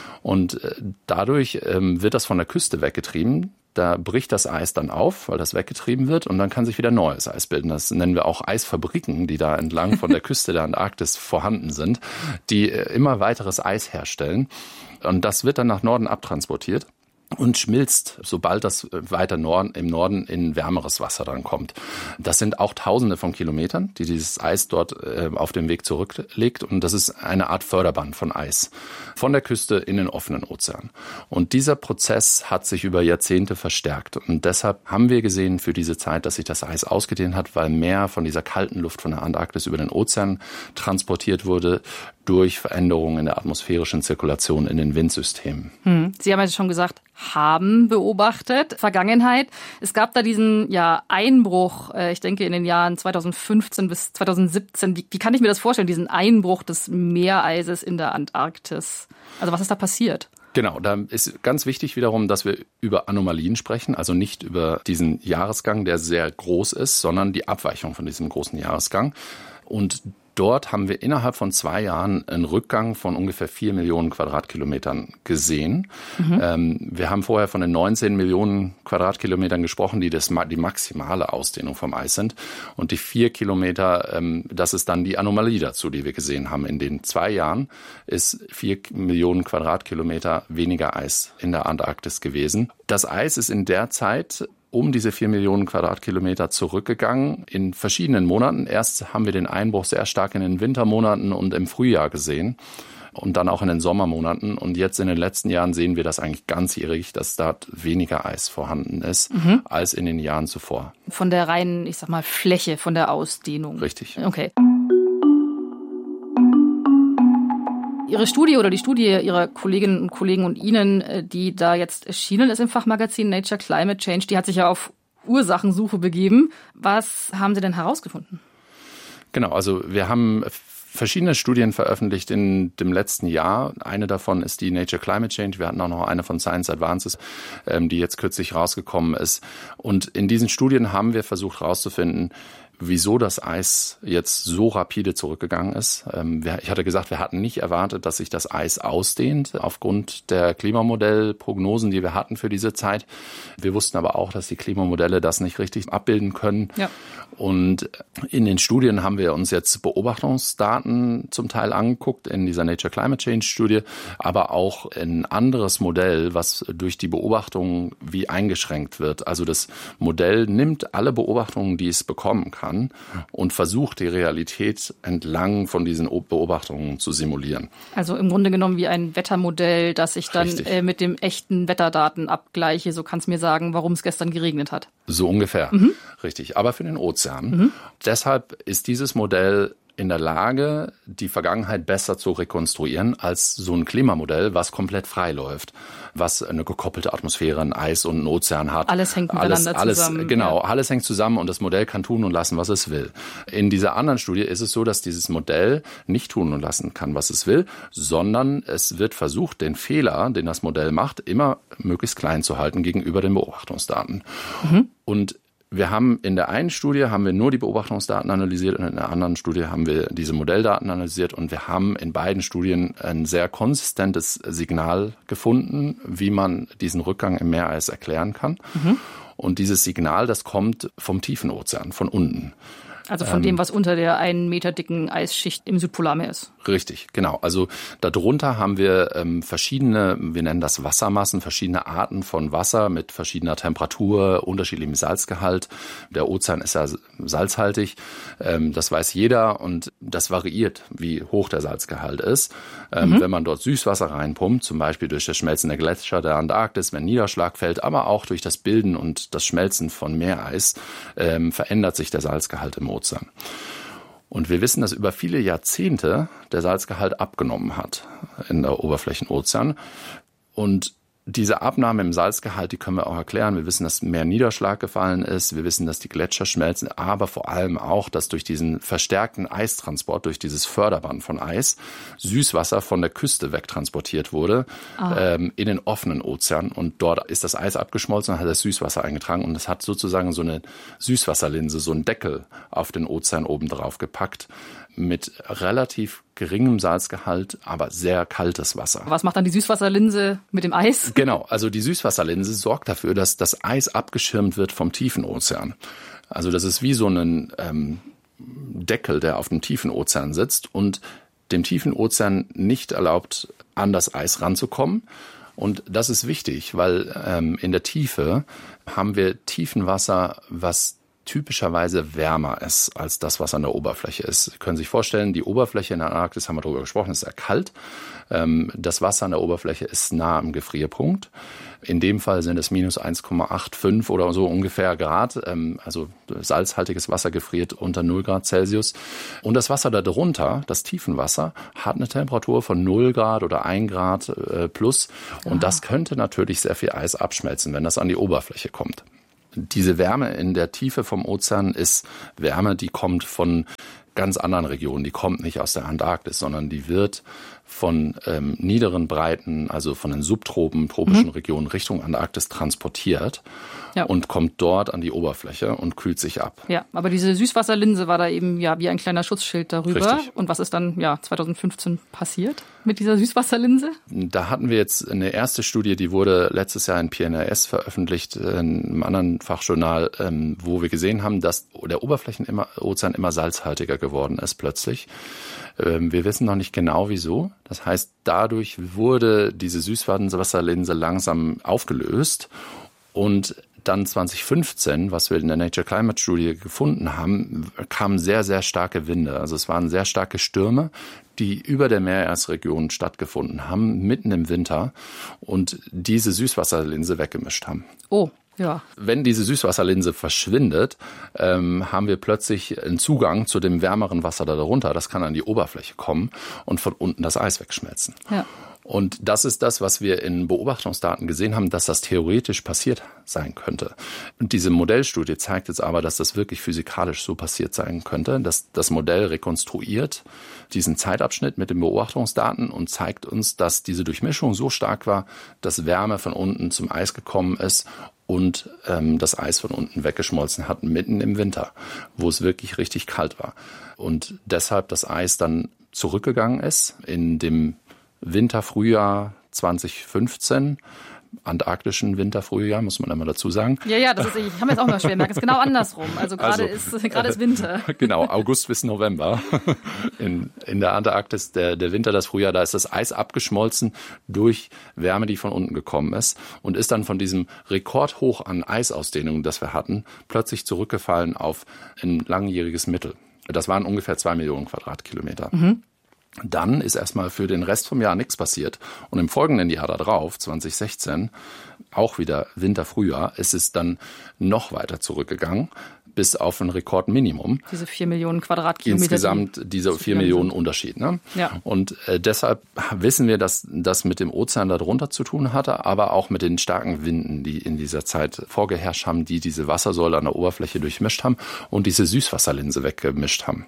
Und äh, dadurch ähm, wird das von der Küste weggetrieben. Da bricht das Eis dann auf, weil das weggetrieben wird und dann kann sich wieder neues Eis bilden. Das nennen wir auch Eisfabriken, die da entlang von der Küste der Antarktis vorhanden sind, die immer weiteres Eis herstellen. Und das wird dann nach Norden abtransportiert. und schmilzt, sobald das weiter Norden, im Norden in wärmeres Wasser dann kommt. Das sind auch Tausende von Kilometern, die dieses Eis dort äh, auf dem Weg zurücklegt. Und das ist eine Art Förderband von Eis von der Küste in den offenen Ozean. Und dieser Prozess hat sich über Jahrzehnte verstärkt. Und deshalb haben wir gesehen für diese Zeit, dass sich das Eis ausgedehnt hat, weil mehr von dieser kalten Luft von der Antarktis über den Ozean transportiert wurde durch Veränderungen in der atmosphärischen Zirkulation in den Windsystemen. Hm. Sie haben ja schon gesagt, haben beobachtet, Vergangenheit. Es gab da diesen ja, Einbruch, äh, ich denke in den Jahren zweitausendfünfzehn bis zweitausendsiebzehn. Wie, wie kann ich mir das vorstellen, diesen Einbruch des Meereises in der Antarktis? Also was ist da passiert? Genau, da ist ganz wichtig wiederum, dass wir über Anomalien sprechen, also nicht über diesen Jahresgang, der sehr groß ist, sondern die Abweichung von diesem großen Jahresgang. Und dort haben wir innerhalb von zwei Jahren einen Rückgang von ungefähr vier Millionen Quadratkilometern gesehen. Mhm. Ähm, wir haben vorher von den neunzehn Millionen Quadratkilometern gesprochen, die das, die maximale Ausdehnung vom Eis sind. Und die vier Kilometer, ähm, das ist dann die Anomalie dazu, die wir gesehen haben. In den zwei Jahren ist vier Millionen Quadratkilometer weniger Eis in der Antarktis gewesen. Das Eis ist in der Zeit um diese vier Millionen Quadratkilometer zurückgegangen in verschiedenen Monaten. Erst haben wir den Einbruch sehr stark in den Wintermonaten und im Frühjahr gesehen und dann auch in den Sommermonaten. Und jetzt in den letzten Jahren sehen wir das eigentlich ganzjährig, dass dort weniger Eis vorhanden ist mhm. als in den Jahren zuvor. Von der reinen, ich sag mal, Fläche, von der Ausdehnung. Richtig. Okay. Ihre Studie oder die Studie Ihrer Kolleginnen und Kollegen und Ihnen, die da jetzt erschienen ist im Fachmagazin Nature Climate Change, die hat sich ja auf Ursachensuche begeben. Was haben Sie denn herausgefunden? Genau, also wir haben verschiedene Studien veröffentlicht in dem letzten Jahr. Eine davon ist die Nature Climate Change. Wir hatten auch noch eine von Science Advances, die jetzt kürzlich rausgekommen ist. Und in diesen Studien haben wir versucht herauszufinden, wieso das Eis jetzt so rapide zurückgegangen ist. Ich hatte gesagt, wir hatten nicht erwartet, dass sich das Eis ausdehnt aufgrund der Klimamodellprognosen, die wir hatten für diese Zeit. Wir wussten aber auch, dass die Klimamodelle das nicht richtig abbilden können. Ja. Und in den Studien haben wir uns jetzt Beobachtungsdaten zum Teil angeguckt, in dieser Nature Climate Change Studie, aber auch ein anderes Modell, was durch die Beobachtungen wie eingeschränkt wird. Also das Modell nimmt alle Beobachtungen, die es bekommen kann, und versucht, die Realität entlang von diesen Beobachtungen zu simulieren. Also im Grunde genommen wie ein Wettermodell, das ich dann äh, mit dem echten Wetterdaten abgleiche. So kann es mir sagen, warum es gestern geregnet hat. So ungefähr, mhm. richtig. Aber für den Ozean. Mhm. Deshalb ist dieses Modell in der Lage, die Vergangenheit besser zu rekonstruieren als so ein Klimamodell, was komplett frei läuft, was eine gekoppelte Atmosphäre, ein Eis und ein Ozean hat. Alles hängt miteinander alles, zusammen. Alles, genau, ja. alles hängt zusammen und das Modell kann tun und lassen, was es will. In dieser anderen Studie ist es so, dass dieses Modell nicht tun und lassen kann, was es will, sondern es wird versucht, den Fehler, den das Modell macht, immer möglichst klein zu halten gegenüber den Beobachtungsdaten. Mhm. Und wir haben in der einen Studie haben wir nur die Beobachtungsdaten analysiert und in der anderen Studie haben wir diese Modelldaten analysiert und wir haben in beiden Studien ein sehr konsistentes Signal gefunden, wie man diesen Rückgang im Meereis erklären kann. Mhm. Und dieses Signal, das kommt vom tiefen Ozean, von unten. Also von ähm, dem, was unter der einen Meter dicken Eisschicht im Südpolarmeer ist. Richtig, genau. Also darunter haben wir ähm, verschiedene, wir nennen das Wassermassen, verschiedene Arten von Wasser mit verschiedener Temperatur, unterschiedlichem Salzgehalt. Der Ozean ist ja salzhaltig, ähm, das weiß jeder und das variiert, wie hoch der Salzgehalt ist. Ähm, mhm. Wenn man dort Süßwasser reinpumpt, zum Beispiel durch das Schmelzen der Gletscher der Antarktis, wenn Niederschlag fällt, aber auch durch das Bilden und das Schmelzen von Meereis, ähm, verändert sich der Salzgehalt im Ozean. Und wir wissen, dass über viele Jahrzehnte der Salzgehalt abgenommen hat in der Oberflächenozean. Und diese Abnahme im Salzgehalt, die können wir auch erklären. Wir wissen, dass mehr Niederschlag gefallen ist. Wir wissen, dass die Gletscher schmelzen, aber vor allem auch, dass durch diesen verstärkten Eistransport, durch dieses Förderband von Eis, Süßwasser von der Küste wegtransportiert wurde ah. ähm, in den offenen Ozean. Und dort ist das Eis abgeschmolzen und hat das Süßwasser eingetragen. Und das hat sozusagen so eine Süßwasserlinse, so einen Deckel auf den Ozean oben drauf gepackt mit relativ geringem Salzgehalt, aber sehr kaltes Wasser. Was macht dann die Süßwasserlinse mit dem Eis? Genau, also die Süßwasserlinse sorgt dafür, dass das Eis abgeschirmt wird vom tiefen Ozean. Also das ist wie so ein ähm, Deckel, der auf dem tiefen Ozean sitzt und dem tiefen Ozean nicht erlaubt, an das Eis ranzukommen. Und das ist wichtig, weil ähm, in der Tiefe haben wir Tiefenwasser, was typischerweise wärmer ist als das, was an der Oberfläche ist. Sie können sich vorstellen, die Oberfläche in der Antarktis, haben wir darüber gesprochen, ist sehr kalt. Ähm, das Wasser an der Oberfläche ist nah am Gefrierpunkt. In dem Fall sind es minus eins Komma fünfundachtzig oder so ungefähr Grad. Ähm, also salzhaltiges Wasser gefriert unter null Grad Celsius. Und das Wasser darunter, das Tiefenwasser, hat eine Temperatur von null Grad oder ein Grad äh, plus. Und Aha. das könnte natürlich sehr viel Eis abschmelzen, wenn das an die Oberfläche kommt. Diese Wärme in der Tiefe vom Ozean ist Wärme, die kommt von ganz anderen Regionen. Die kommt nicht aus der Antarktis, sondern die wird von ähm, niederen Breiten, also von den Subtropen, tropischen mhm. Regionen Richtung Antarktis transportiert ja. und kommt dort an die Oberfläche und kühlt sich ab. Ja, aber diese Süßwasserlinse war da eben ja wie ein kleiner Schutzschild darüber. Richtig. Und was ist dann ja zweitausendfünfzehn passiert mit dieser Süßwasserlinse? Da hatten wir jetzt eine erste Studie, die wurde letztes Jahr in P N A S veröffentlicht, in einem anderen Fachjournal, ähm, wo wir gesehen haben, dass der Oberflächenozean immer salzhaltiger geworden ist plötzlich. Ähm, wir wissen noch nicht genau wieso. Das heißt, dadurch wurde diese Süßwasserlinse langsam aufgelöst und dann zwanzig fünfzehn, was wir in der Nature Climate Studie gefunden haben, kamen sehr, sehr starke Winde. Also es waren sehr starke Stürme, die über der Meeresregion stattgefunden haben, mitten im Winter und diese Süßwasserlinse weggemischt haben. Oh. Ja. Wenn diese Süßwasserlinse verschwindet, ähm, haben wir plötzlich einen Zugang zu dem wärmeren Wasser da darunter. Das kann an die Oberfläche kommen und von unten das Eis wegschmelzen. Ja. Und das ist das, was wir in Beobachtungsdaten gesehen haben, dass das theoretisch passiert sein könnte. Und diese Modellstudie zeigt jetzt aber, dass das wirklich physikalisch so passiert sein könnte, dass das Modell rekonstruiert diesen Zeitabschnitt mit den Beobachtungsdaten und zeigt uns, dass diese Durchmischung so stark war, dass Wärme von unten zum Eis gekommen ist und ähm, das Eis von unten weggeschmolzen hat, mitten im Winter, wo es wirklich richtig kalt war. Und deshalb das Eis dann zurückgegangen ist in dem Winter, Frühjahr zwanzig fünfzehn, antarktischen Winterfrühjahr, muss man einmal dazu sagen. Ja, ja, das ist, ich habe jetzt auch mal schwer merken, es ist genau andersrum. Also gerade also, ist gerade ist Winter. Genau, August bis November. In, in der Antarktis, der, der Winter, das Frühjahr, da ist das Eis abgeschmolzen durch Wärme, die von unten gekommen ist und ist dann von diesem Rekordhoch an Eisausdehnung, das wir hatten, plötzlich zurückgefallen auf ein langjähriges Mittel. Das waren ungefähr zwei Millionen Quadratkilometer. Mhm. Dann ist erstmal für den Rest vom Jahr nichts passiert. Und im folgenden Jahr darauf, zwanzig sechzehn, auch wieder Winter, Frühjahr, ist es dann noch weiter zurückgegangen, bis auf ein Rekordminimum. Diese vier Millionen Quadratkilometer. Insgesamt dieser vier Millionen sind. Unterschied. Ne? Ja. Und äh, deshalb wissen wir, dass das mit dem Ozean darunter zu tun hatte, aber auch mit den starken Winden, die in dieser Zeit vorgeherrscht haben, die diese Wassersäule an der Oberfläche durchmischt haben und diese Süßwasserlinse weggemischt haben.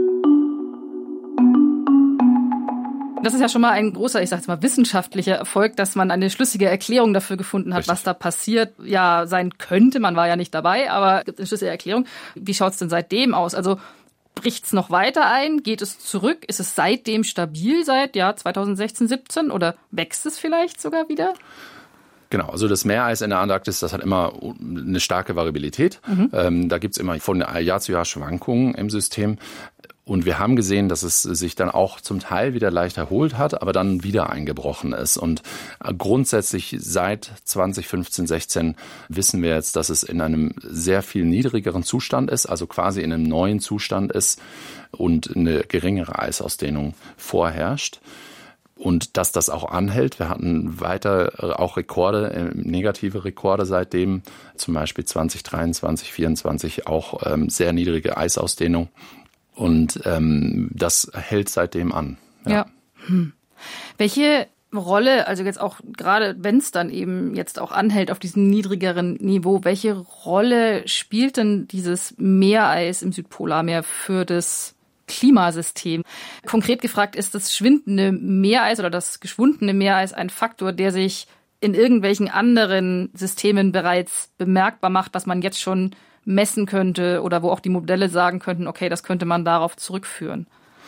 Das ist ja schon mal ein großer, ich sag jetzt mal, wissenschaftlicher Erfolg, dass man eine schlüssige Erklärung dafür gefunden hat, Richtig. Was da passiert, ja, sein könnte. Man war ja nicht dabei, aber es gibt eine schlüssige Erklärung. Wie schaut's denn seitdem aus? Also bricht's noch weiter ein? Geht es zurück? Ist es seitdem stabil seit ja zwanzig sechzehn, siebzehn oder wächst es vielleicht sogar wieder? Genau, also das Meereis in der Antarktis, das hat immer eine starke Variabilität. Mhm. Ähm, da gibt's immer von Jahr zu Jahr Schwankungen im System. Und wir haben gesehen, dass es sich dann auch zum Teil wieder leicht erholt hat, aber dann wieder eingebrochen ist. Und grundsätzlich seit zwanzig fünfzehn, sechzehn wissen wir jetzt, dass es in einem sehr viel niedrigeren Zustand ist, also quasi in einem neuen Zustand ist und eine geringere Eisausdehnung vorherrscht. Und dass das auch anhält. Wir hatten weiter auch Rekorde, negative Rekorde seitdem, zum Beispiel zwanzig dreiundzwanzig, vierundzwanzig auch ähm, sehr niedrige Eisausdehnung. Und ähm, das hält seitdem an. Ja. ja. Hm. Welche Rolle, also jetzt auch gerade wenn es dann eben jetzt auch anhält auf diesem niedrigeren Niveau, welche Rolle spielt denn dieses Meereis im Südpolarmeer für das Klimasystem? Konkret gefragt, ist das schwindende Meereis oder das geschwundene Meereis ein Faktor, der sich in irgendwelchen anderen Systemen bereits bemerkbar macht, was man jetzt schon messen könnte oder wo auch die Modelle sagen könnten, okay, das könnte man darauf zurückführen?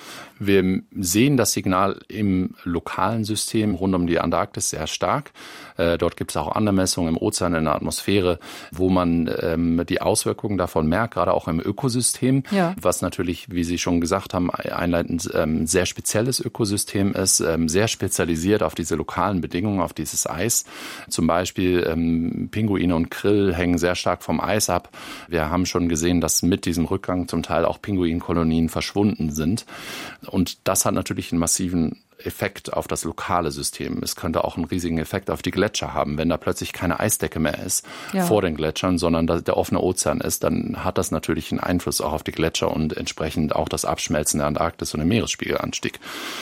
Wir sehen das Signal im lokalen System rund um die Antarktis sehr stark. Äh, dort gibt es auch andere Messungen im Ozean, in der Atmosphäre, wo man ähm, die Auswirkungen davon merkt, gerade auch im Ökosystem, ja. was natürlich, wie Sie schon gesagt haben, einleitend ein ähm, sehr spezielles Ökosystem ist, ähm, sehr spezialisiert auf diese lokalen Bedingungen, auf dieses Eis. Zum Beispiel ähm, Pinguine und Krill hängen sehr stark vom Eis ab. Wir haben schon gesehen, dass mit diesem Rückgang zum Teil auch Pinguinkolonien verschwunden sind. Und das hat natürlich einen massiven Effekt auf das lokale System. Es könnte auch einen riesigen Effekt auf die Gletscher haben. Wenn da plötzlich keine Eisdecke mehr ist ja. vor den Gletschern, sondern der offene Ozean ist, dann hat das natürlich einen Einfluss auch auf die Gletscher und entsprechend auch das Abschmelzen der Antarktis und den Meeresspiegelanstieg.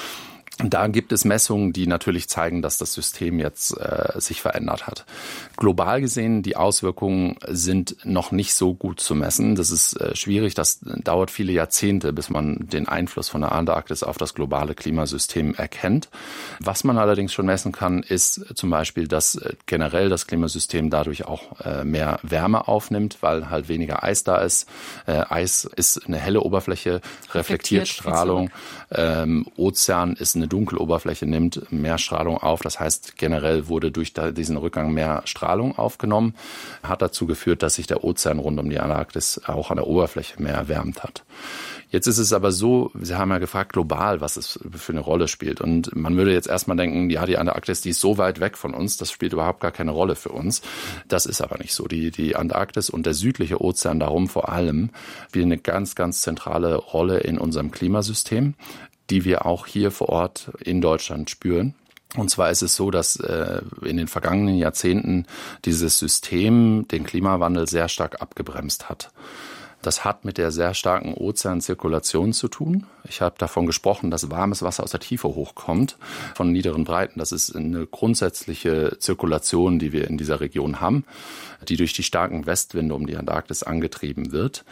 Da gibt es Messungen, die natürlich zeigen, dass das System jetzt äh, sich verändert hat. Global gesehen, die Auswirkungen sind noch nicht so gut zu messen. Das ist äh, schwierig. Das dauert viele Jahrzehnte, bis man den Einfluss von der Antarktis auf das globale Klimasystem erkennt. Was man allerdings schon messen kann, ist zum Beispiel, dass äh, generell das Klimasystem dadurch auch äh, mehr Wärme aufnimmt, weil halt weniger Eis da ist. Äh, Eis ist eine helle Oberfläche, reflektiert, reflektiert Strahlung. Ähm, Ozean ist eine Eine dunkle Oberfläche, nimmt mehr Strahlung auf. Das heißt, generell wurde durch diesen Rückgang mehr Strahlung aufgenommen. Hat dazu geführt, dass sich der Ozean rund um die Antarktis auch an der Oberfläche mehr erwärmt hat. Jetzt ist es aber so, Sie haben ja gefragt, global, was es für eine Rolle spielt. Und man würde jetzt erstmal denken, ja, die Antarktis, die ist so weit weg von uns, das spielt überhaupt gar keine Rolle für uns. Das ist aber nicht so. Die, die Antarktis und der südliche Ozean darum vor allem spielen eine ganz, ganz zentrale Rolle in unserem Klimasystem, die wir auch hier vor Ort in Deutschland spüren. Und zwar ist es so, dass äh, in den vergangenen Jahrzehnten dieses System den Klimawandel sehr stark abgebremst hat. Das hat mit der sehr starken Ozeanzirkulation zu tun. Ich habe davon gesprochen, dass warmes Wasser aus der Tiefe hochkommt, von niederen Breiten. Das ist eine grundsätzliche Zirkulation, die wir in dieser Region haben, die durch die starken Westwinde um die Antarktis angetrieben wird.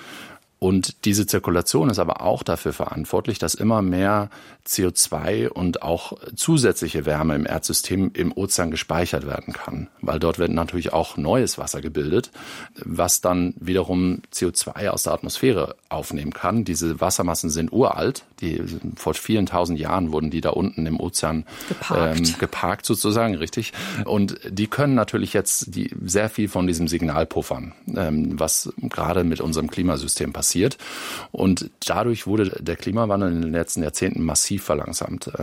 Und diese Zirkulation ist aber auch dafür verantwortlich, dass immer mehr C O zwei und auch zusätzliche Wärme im Erdsystem im Ozean gespeichert werden kann. Weil dort wird natürlich auch neues Wasser gebildet, was dann wiederum C O zwei aus der Atmosphäre aufnehmen kann. Diese Wassermassen sind uralt. Die, vor vielen tausend Jahren wurden die da unten im Ozean geparkt, ähm, geparkt sozusagen, richtig. Und die können natürlich jetzt die, sehr viel von diesem Signal puffern, ähm, was gerade mit unserem Klimasystem passiert. Und dadurch wurde der Klimawandel in den letzten Jahrzehnten massiv verlangsamt.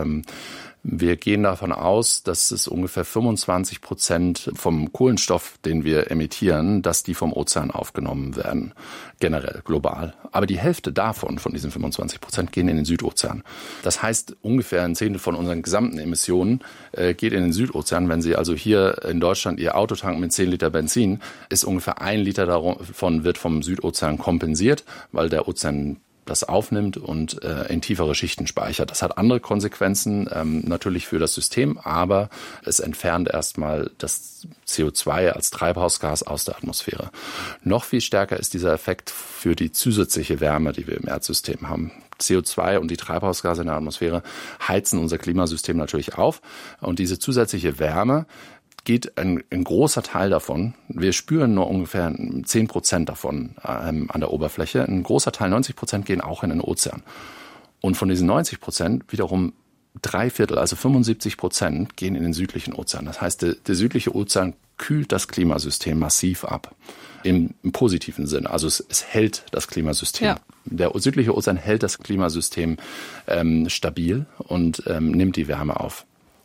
Wir gehen davon aus, dass es ungefähr fünfundzwanzig Prozent vom Kohlenstoff, den wir emittieren, dass die vom Ozean aufgenommen werden, generell, global. Aber die Hälfte davon, von diesen fünfundzwanzig Prozent, gehen in den Südozean. Das heißt, ungefähr ein Zehntel von unseren gesamten Emissionen äh, geht in den Südozean. Wenn Sie also hier in Deutschland Ihr Auto tanken mit zehn Liter Benzin, ist ungefähr ein Liter davon wird vom Südozean kompensiert, weil der Ozean das aufnimmt und äh, in tiefere Schichten speichert. Das hat andere Konsequenzen ähm, natürlich für das System, aber es entfernt erstmal das C O zwei als Treibhausgas aus der Atmosphäre. Noch viel stärker ist dieser Effekt für die zusätzliche Wärme, die wir im Erdsystem haben. C O zwei und die Treibhausgase in der Atmosphäre heizen unser Klimasystem natürlich auf. Und diese zusätzliche Wärme geht ein, ein großer Teil davon, wir spüren nur ungefähr zehn Prozent davon ähm, an der Oberfläche, ein großer Teil, neunzig Prozent, gehen auch in den Ozean. Und von diesen neunzig Prozent wiederum drei Viertel, also fünfundsiebzig Prozent, gehen in den südlichen Ozean. Das heißt, der, der südliche Ozean kühlt das Klimasystem massiv ab, im, im positiven Sinn. Also es, es hält das Klimasystem. Ja. Der südliche Ozean hält das Klimasystem ähm, stabil und ähm, nimmt die Wärme auf.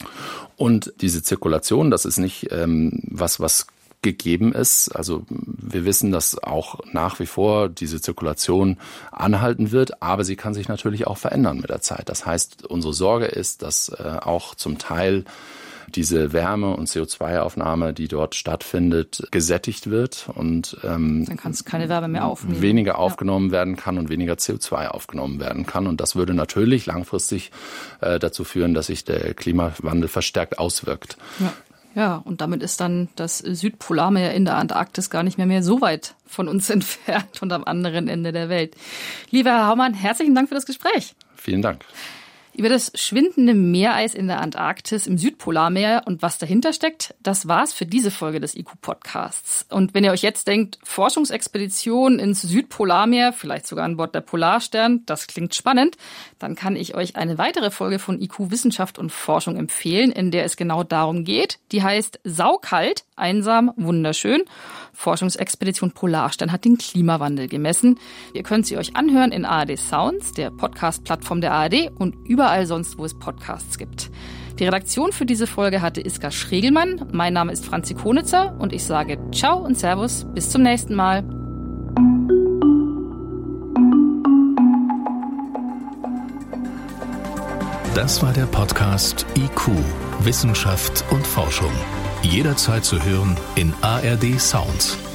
Und diese Zirkulation, das ist nicht ähm, was, was gegeben ist. Also wir wissen, dass auch nach wie vor diese Zirkulation anhalten wird, aber sie kann sich natürlich auch verändern mit der Zeit. Das heißt, unsere Sorge ist, dass äh, auch zum Teil diese Wärme- und C O zwei Aufnahme, die dort stattfindet, gesättigt wird und ähm, dann kann es keine Wärme mehr aufnehmen. Weniger aufgenommen ja. werden kann und weniger C O zwei aufgenommen werden kann. Und das würde natürlich langfristig äh, dazu führen, dass sich der Klimawandel verstärkt auswirkt. Ja. Ja, und damit ist dann das Südpolarmeer in der Antarktis gar nicht mehr, mehr so weit von uns entfernt und am anderen Ende der Welt. Lieber Herr Haumann, herzlichen Dank für das Gespräch. Vielen Dank. Über das schwindende Meereis in der Antarktis im Südpolarmeer und was dahinter steckt, das war's für diese Folge des I Q-Podcasts. Und wenn ihr euch jetzt denkt, Forschungsexpedition ins Südpolarmeer, vielleicht sogar an Bord der Polarstern, das klingt spannend, dann kann ich euch eine weitere Folge von I Q Wissenschaft und Forschung empfehlen, in der es genau darum geht. Die heißt Saukalt, einsam, wunderschön. Forschungsexpedition Polarstern hat den Klimawandel gemessen. Ihr könnt sie euch anhören in A R D Sounds, der Podcast-Plattform der A R D und überall sonst, wo es Podcasts gibt. Die Redaktion für diese Folge hatte Iska Schregelmann. Mein Name ist Franzi Konitzer und ich sage Ciao und Servus. Bis zum nächsten Mal. Das war der Podcast I Q, Wissenschaft und Forschung. Jederzeit zu hören in A R D Sounds.